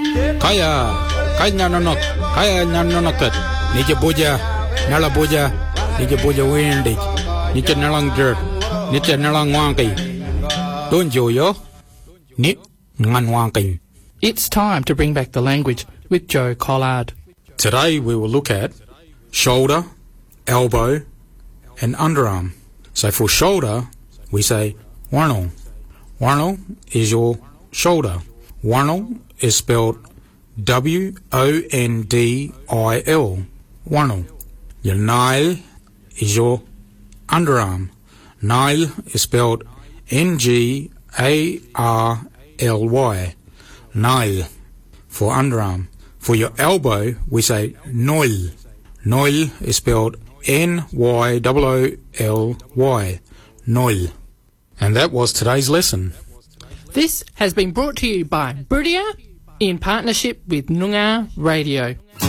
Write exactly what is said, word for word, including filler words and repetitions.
Kaya, kaya nanonok, kaya nanonokat. Nije boja, nala boja, nije boja windig. Nije nalang jer, nije nalang wangki. Don't you yo? Ni ngan wangki. It's time to bring back the language with Joe Collard. Today we will look at shoulder, elbow, and underarm. So for shoulder, we say warnal. Warnal is your shoulder. Warnal is spelled W O N D I L. Warnal. Your nail is your underarm. Nail is spelled N G A R L Y. Nail for underarm. For your elbow, we say noil. Noil is spelled N Y O O L Y. Noil. And that was today's lesson. This has been brought to you by Buridia in partnership with Noongar Radio.